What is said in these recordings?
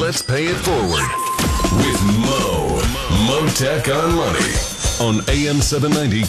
Let's pay it forward with Mo Tech on Money on AM 790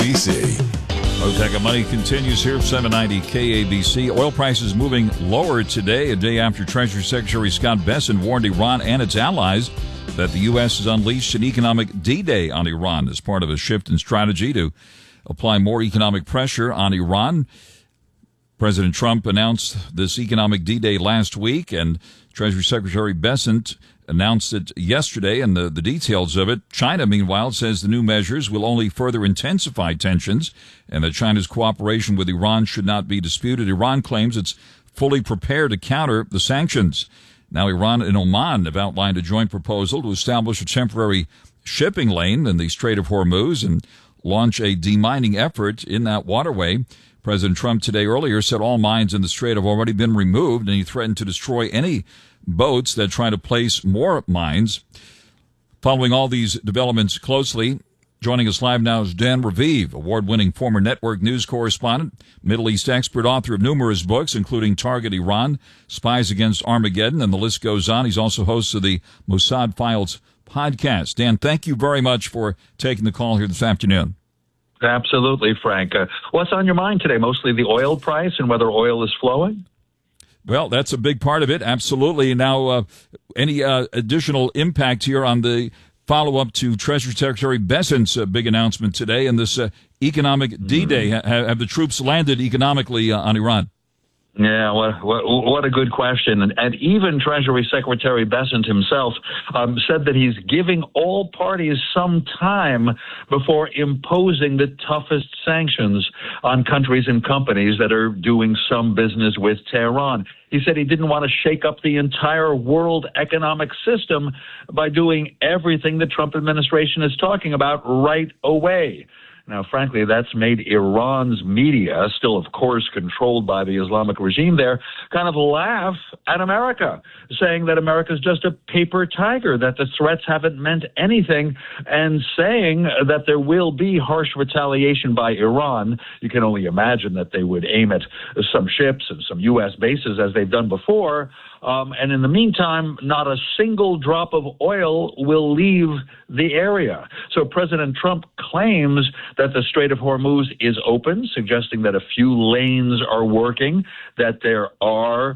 KABC. Mo Tech on Money continues here at 790 KABC. Oil prices moving lower today, a day after Treasury Secretary Scott Bessent warned Iran and its allies that the U.S. has unleashed an economic D-Day on Iran as part of a shift in strategy to apply more economic pressure on Iran. President Trump announced this economic D-Day last week, and Treasury Secretary Bessent announced it yesterday, and the details of it. China, meanwhile, says the new measures will only further intensify tensions and that China's cooperation with Iran should not be disputed. Iran claims it's fully prepared to counter the sanctions. Now, Iran and Oman have outlined a joint proposal to establish a temporary shipping lane in the Strait of Hormuz and launch a demining effort in that waterway. President Trump today earlier said all mines in the strait have already been removed, and he threatened to destroy any boats that try to place more mines. Following all these developments closely, joining us live now is Dan Raviv, award-winning former network news correspondent, Middle East expert, author of numerous books, including Target Iran, Spies Against Armageddon, and the list goes on. He's also host of the Mossad Files podcast. Dan, thank you very much for taking the call here this afternoon. Absolutely, Frank. What's on your mind today? Mostly the oil price and whether oil is flowing? Well, that's a big part of it. Absolutely. Now, any additional impact here on the follow-up to Treasury Secretary Bessent's big announcement today and this economic D-Day? Have the troops landed economically on Iran? Yeah, what a good question. And even Treasury Secretary Bessent himself said that he's giving all parties some time before imposing the toughest sanctions on countries and companies that are doing some business with Tehran. He said he didn't want to shake up the entire world economic system by doing everything the Trump administration is talking about right away. Now, frankly, that's made Iran's media, still, of course, controlled by the Islamic regime there, kind of laugh at America, saying that America's just a paper tiger, that the threats haven't meant anything, and saying that there will be harsh retaliation by Iran. You can only imagine that they would aim at some ships and some U.S. bases, as they've done before. And in the meantime, not a single drop of oil will leave the area. So President Trump claims that the Strait of Hormuz is open, suggesting that a few lanes are working, that there are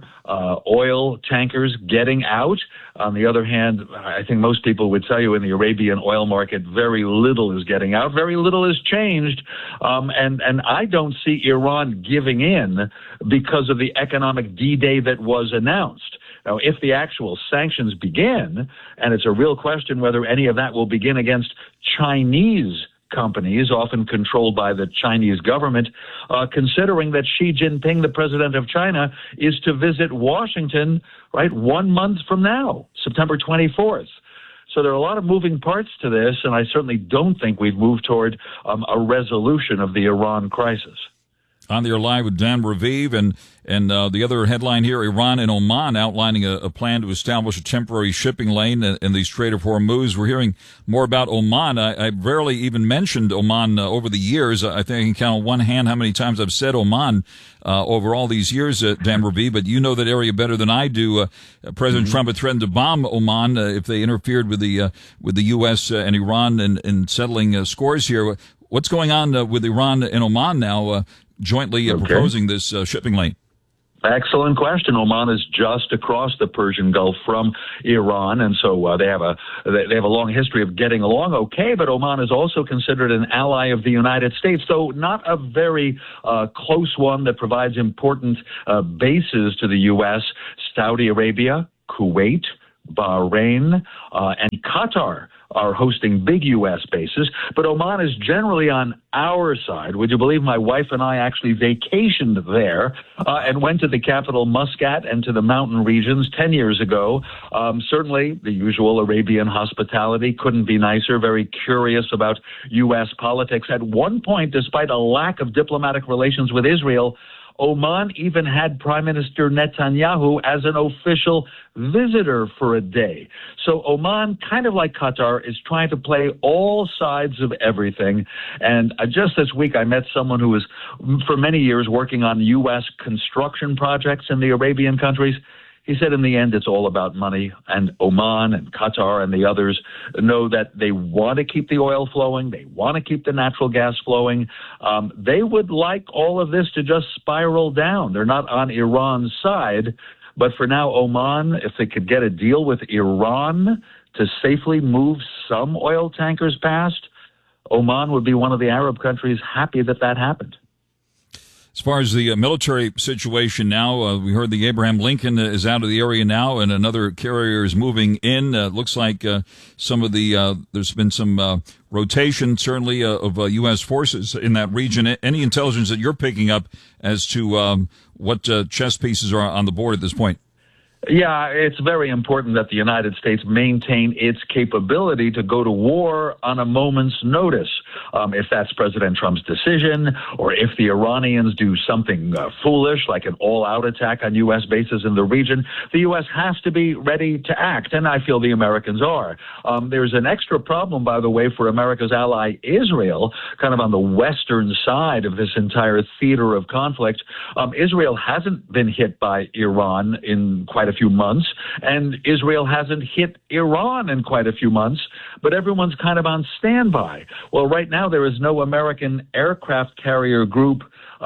oil tankers getting out. On the other hand, I think most people would tell you in the Arabian oil market, very little is getting out, very little has changed. And I don't see Iran giving in because of the economic D-Day that was announced. Now, if the actual sanctions begin, and it's a real question whether any of that will begin against Chinese companies, often controlled by the Chinese government, considering that Xi Jinping, the president of China, is to visit Washington, right, 1 month from now, September 24th. So there are a lot of moving parts to this, and I certainly don't think we've moved toward a resolution of the Iran crisis. On the air live with Dan Raviv, and the other headline here, Iran and Oman outlining a plan to establish a temporary shipping lane in the Strait of Hormuz. We're hearing more about Oman. I rarely even mentioned Oman over the years. I think I can count on one hand how many times I've said Oman over all these years, Dan Raviv, but you know that area better than I do. President Trump had threatened to bomb Oman if they interfered with the U.S. And Iran in settling scores here. What's going on with Iran and Oman now? Jointly proposing this shipping lane? Excellent question. Oman is just across the Persian Gulf from Iran, and so they have a long history of getting along okay. But Oman is also considered an ally of the United States, though not a very close one that provides important bases to the U.S. Saudi Arabia, Kuwait, Bahrain, and Qatar are hosting big U.S. bases, but Oman is generally on our side. Would you believe my wife and I actually vacationed there and went to the capital, Muscat, and to the mountain regions 10 years ago. Certainly, the usual Arabian hospitality couldn't be nicer, very curious about U.S. politics. At one point, despite a lack of diplomatic relations with Israel, Oman even had Prime Minister Netanyahu as an official visitor for a day. So Oman, kind of like Qatar, is trying to play all sides of everything. And just this week, I met someone who was, for many years, working on U.S. construction projects in the Arabian countries. He said in the end, it's all about money, and Oman and Qatar and the others know that they want to keep the oil flowing. They want to keep the natural gas flowing. They would like all of this to just spiral down. They're not on Iran's side. But for now, Oman, if they could get a deal with Iran to safely move some oil tankers past, Oman would be one of the Arab countries happy that that happened. As far as the military situation now, we heard the Abraham Lincoln is out of the area now, and another carrier is moving in. Looks like some of the there's been some rotation, certainly, of U.S. forces in that region. Any intelligence that you're picking up as to what chess pieces are on the board at this point? Yeah, it's very important that the United States maintain its capability to go to war on a moment's notice. If that's President Trump's decision, or if the Iranians do something foolish, like an all-out attack on U.S. bases in the region, the U.S. has to be ready to act, and I feel the Americans are. There's an extra problem, by the way, for America's ally Israel, kind of on the western side of this entire theater of conflict. Israel hasn't been hit by Iran in quite a few months, and Israel hasn't hit Iran in quite a few months, but everyone's kind of on standby. Well, right now there is no American aircraft carrier group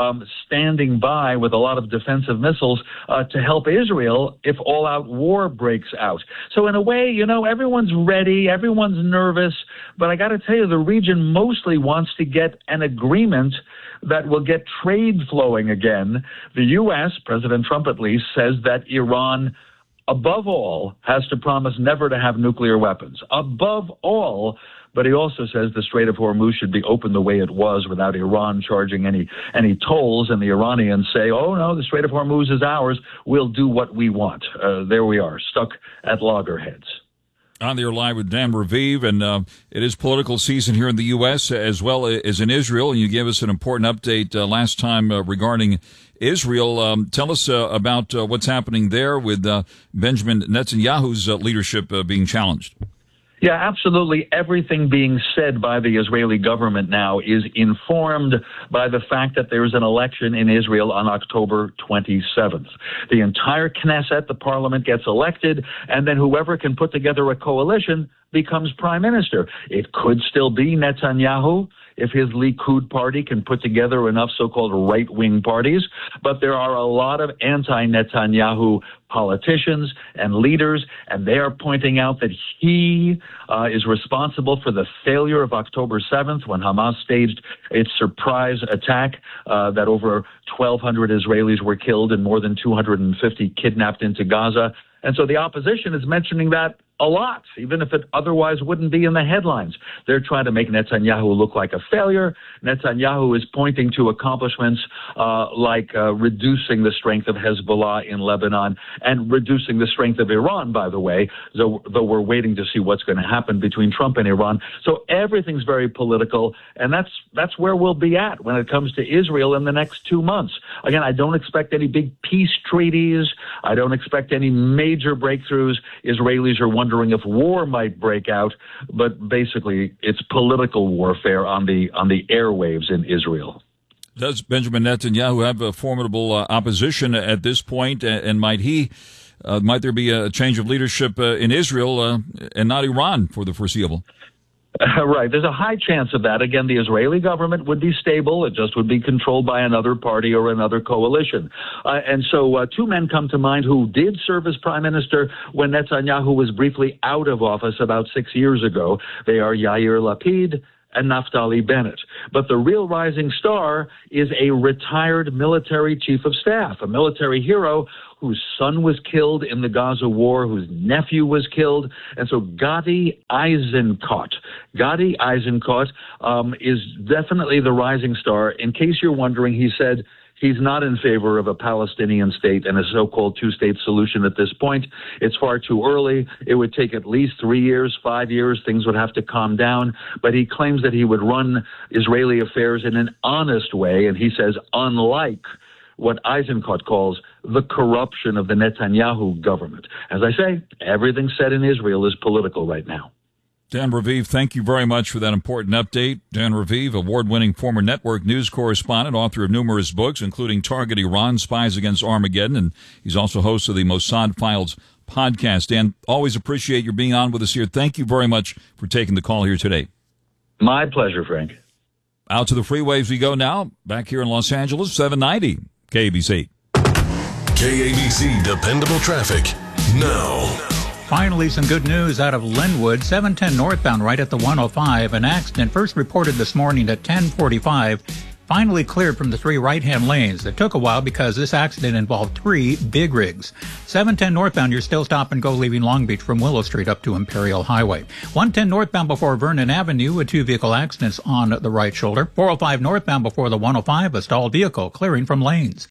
standing by with a lot of defensive missiles to help Israel if all-out war breaks out. So in a way, you know, everyone's ready, everyone's nervous, but I got to tell you, the region mostly wants to get an agreement that will get trade flowing again. The U.S., President Trump at least, says that Iran, above all, has to promise never to have nuclear weapons. Above all. But he also says the Strait of Hormuz should be open the way it was without Iran charging any tolls. And the Iranians say, oh, no, the Strait of Hormuz is ours. We'll do what we want. There we are, stuck at loggerheads. On the air live with Dan Raviv, and it is political season here in the U.S. as well as in Israel. And you gave us an important update last time regarding Israel. Tell us about what's happening there with Benjamin Netanyahu's leadership being challenged. Yeah, absolutely. Everything being said by the Israeli government now is informed by the fact that there's an election in Israel on October 27th. The entire Knesset, the parliament, gets elected, and then whoever can put together a coalition becomes prime minister. It could still be Netanyahu if his Likud party can put together enough so-called right-wing parties. But there are a lot of anti-Netanyahu politicians and leaders, and they are pointing out that he is responsible for the failure of October 7th when Hamas staged its surprise attack that over 1,200 Israelis were killed and more than 250 kidnapped into Gaza. And so the opposition is mentioning that a lot, even if it otherwise wouldn't be in the headlines. They're trying to make Netanyahu look like a failure. Netanyahu is pointing to accomplishments like reducing the strength of Hezbollah in Lebanon and reducing the strength of Iran, by the way, though we're waiting to see what's going to happen between Trump and Iran. So everything's very political, and that's where we'll be at when it comes to Israel in the next 2 months. Again, I don't expect any big peace treaties. I don't expect any major breakthroughs. Israelis are wondering if war might break out, but basically it's political warfare on the airwaves in Israel. Does Benjamin Netanyahu have a formidable opposition at this point, and might there be a change of leadership in Israel and not Iran for the foreseeable? Right. There's a high chance of that. Again, the Israeli government would be stable. It just would be controlled by another party or another coalition. And so two men come to mind who did serve as prime minister when Netanyahu was briefly out of office about 6 years ago. They are Yair Lapid and Naftali Bennett. But the real rising star is a retired military chief of staff, a military hero whose son was killed in the Gaza war, whose nephew was killed. And so Gadi Eisenkot is definitely the rising star. In case you're wondering, he said he's not in favor of a Palestinian state and a so-called two-state solution at this point. It's far too early. It would take at least 3 years, 5 years. Things would have to calm down. But he claims that he would run Israeli affairs in an honest way. And he says, unlike what Eisenkot calls the corruption of the Netanyahu government. As I say, everything said in Israel is political right now. Dan Raviv, thank you very much for that important update. Dan Raviv, award-winning former network news correspondent, author of numerous books, including Target Iran, Spies Against Armageddon, and he's also host of the Mossad Files podcast. Dan, always appreciate your being on with us here. Thank you very much for taking the call here today. My pleasure, Frank. Out to the freeways we go now. Back here in Los Angeles, 790 KABC. KABC Dependable Traffic now. Finally, some good news out of Linwood, 710 northbound right at the 105. An accident first reported this morning at 10:45. Finally cleared from the 3 right-hand lanes. It took a while because this accident involved 3 big rigs. 710 northbound, you're still stop and go leaving Long Beach from Willow Street up to Imperial Highway. 110 northbound before Vernon Avenue, with 2 vehicle accidents on the right shoulder. 405 northbound before the 105, a stalled vehicle clearing from lanes.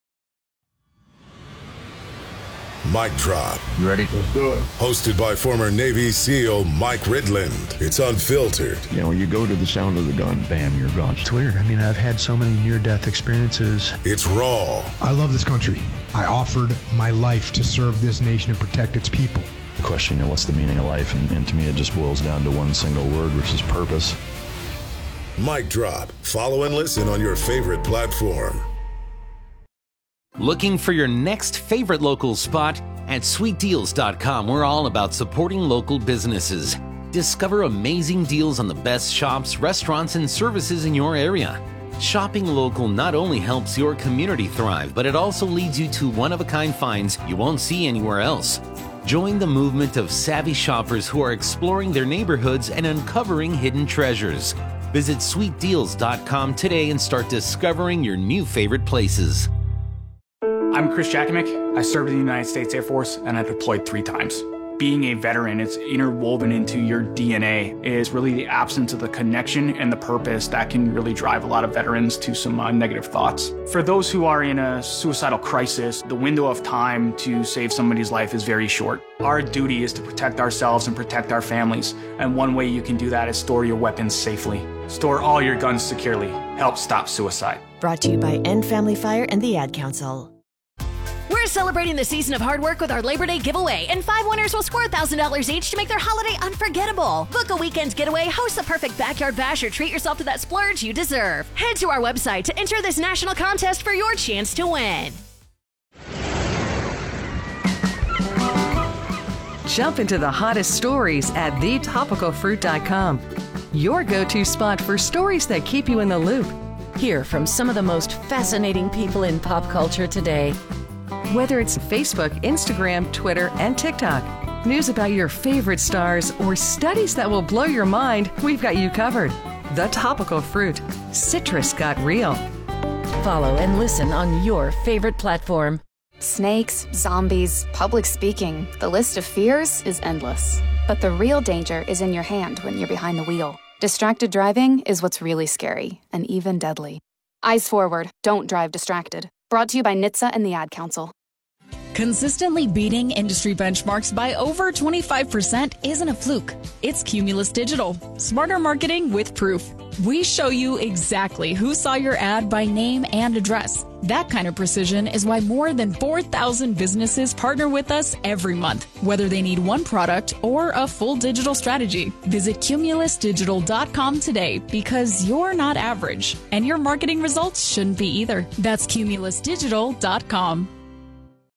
Mic Drop. You ready? Let's do it. Hosted by former Navy SEAL Mike Ridland. It's unfiltered. You know, you go to the sound of the gun, bam, you're gone. It's weird. I mean, I've had so many near-death experiences. It's raw. I love this country. I offered my life to serve this nation and protect its people. The question, you know, what's the meaning of life? And to me, it just boils down to one single word, which is purpose. Mic Drop. Follow and listen on your favorite platform. Looking for your next favorite local spot? At sweetdeals.com, we're all about supporting local businesses. Discover amazing deals on the best shops, restaurants, and services in your area. Shopping local not only helps your community thrive, but it also leads you to one-of-a-kind finds you won't see anywhere else. Join the movement of savvy shoppers who are exploring their neighborhoods and uncovering hidden treasures. Visit sweetdeals.com today and start discovering your new favorite places. I'm Chris Jakimick. I served in the United States Air Force and I deployed 3 times. Being a veteran, it's interwoven into your DNA, is really the absence of the connection and the purpose that can really drive a lot of veterans to some negative thoughts. For those who are in a suicidal crisis, the window of time to save somebody's life is very short. Our duty is to protect ourselves and protect our families, and one way you can do that is store your weapons safely. Store all your guns securely. Help stop suicide. Brought to you by End Family Fire and the Ad Council. We're celebrating the season of hard work with our Labor Day giveaway, and 5 winners will score $1,000 each to make their holiday unforgettable. Book a weekend getaway, host the perfect backyard bash, or treat yourself to that splurge you deserve. Head to our website to enter this national contest for your chance to win. Jump into the hottest stories at thetopicalfruit.com. Your go-to spot for stories that keep you in the loop. Hear from some of the most fascinating people in pop culture today. Whether it's Facebook, Instagram, Twitter, and TikTok, news about your favorite stars, or studies that will blow your mind, we've got you covered. The Topical Fruit. Citrus got real. Follow and listen on your favorite platform. Snakes, zombies, public speaking. The list of fears is endless. But the real danger is in your hand when you're behind the wheel. Distracted driving is what's really scary and even deadly. Eyes forward. Don't drive distracted. Brought to you by NHTSA and the Ad Council. Consistently beating industry benchmarks by over 25% isn't a fluke. It's Cumulus Digital. Smarter marketing with proof. We show you exactly who saw your ad by name and address. That kind of precision is why more than 4,000 businesses partner with us every month, whether they need one product or a full digital strategy. Visit cumulusdigital.com today, because you're not average, and your marketing results shouldn't be either. That's cumulusdigital.com.